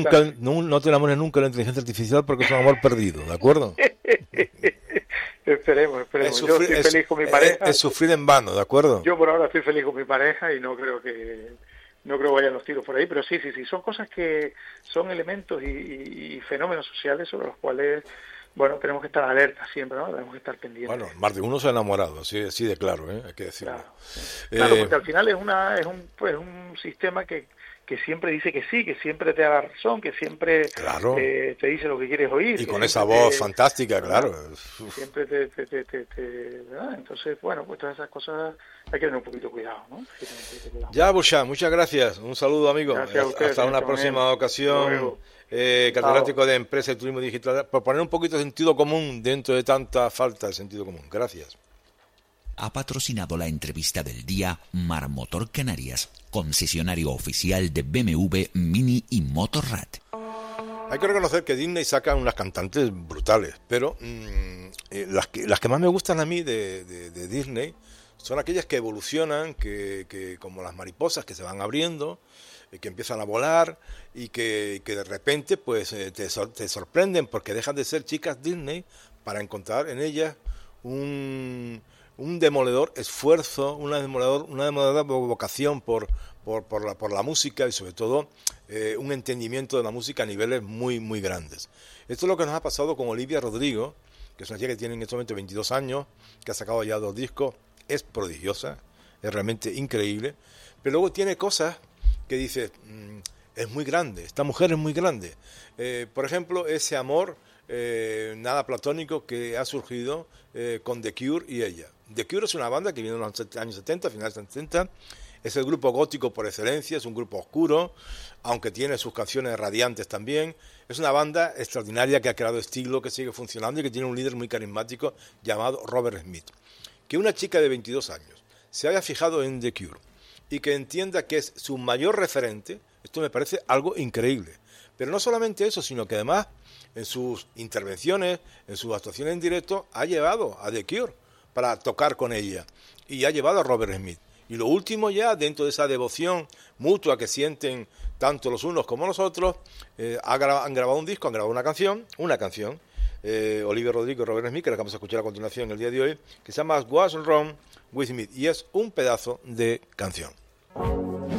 nunca, no te enamores nunca de la inteligencia artificial porque es un amor perdido, ¿de acuerdo? Esperemos. Yo estoy feliz con mi pareja. Es sufrir en vano, ¿de acuerdo? Yo por ahora estoy feliz con mi pareja y no creo que vayan los tiros por ahí, pero sí, son cosas que son elementos y fenómenos sociales sobre los cuales, bueno, tenemos que estar alertas siempre, ¿no? Tenemos que estar pendientes. Bueno, más de uno se ha enamorado, así de claro, hay que decirlo. Claro, porque al final es un sistema que siempre dice que sí, que siempre te da la razón, que siempre te dice lo que quieres oír. Y con esa voz fantástica, claro. Siempre ¿verdad? Entonces, bueno, pues todas esas cosas hay que tener un poquito de cuidado, ¿no? Ya, Busha, muchas gracias. Un saludo, amigo. Gracias a ustedes, hasta una próxima ocasión. Catedrático de Empresa y Turismo Digital, por poner un poquito de sentido común dentro de tanta falta de sentido común. Gracias. Ha patrocinado la entrevista del día Marmotor Canarias, concesionario oficial de BMW, Mini y Motorrad. Hay que reconocer que Disney saca unas cantantes brutales, pero las que más me gustan a mí de Disney son aquellas que evolucionan, que como las mariposas que se van abriendo, que empiezan a volar y que de repente pues te sorprenden porque dejan de ser chicas Disney para encontrar en ellas un demoledor esfuerzo, una demoledora vocación por la música y sobre todo un entendimiento de la música a niveles muy, muy grandes. Esto es lo que nos ha pasado con Olivia Rodrigo, que es una chica que tiene en este momento 22 años, que ha sacado ya 2 discos, es prodigiosa, es realmente increíble, pero luego tiene cosas que dices, es muy grande, esta mujer es muy grande. Por ejemplo, ese amor nada platónico que ha surgido con The Cure y ella. The Cure es una banda que viene en los años 70, finales de los 70, es el grupo gótico por excelencia, es un grupo oscuro, aunque tiene sus canciones radiantes también. Es una banda extraordinaria que ha creado estilo, que sigue funcionando y que tiene un líder muy carismático llamado Robert Smith. Que una chica de 22 años se haya fijado en The Cure y que entienda que es su mayor referente, esto me parece algo increíble. Pero no solamente eso, sino que además en sus intervenciones, en sus actuaciones en directo, ha llevado a The Cure para tocar con ella y ha llevado a Robert Smith. Y lo último ya, dentro de esa devoción mutua que sienten tanto los unos como los otros, han grabado un disco, han grabado una canción, Olivia Rodrigo y Robert Smith, que la vamos a escuchar a continuación el día de hoy, que se llama What's Wrong with Me, y es un pedazo de canción.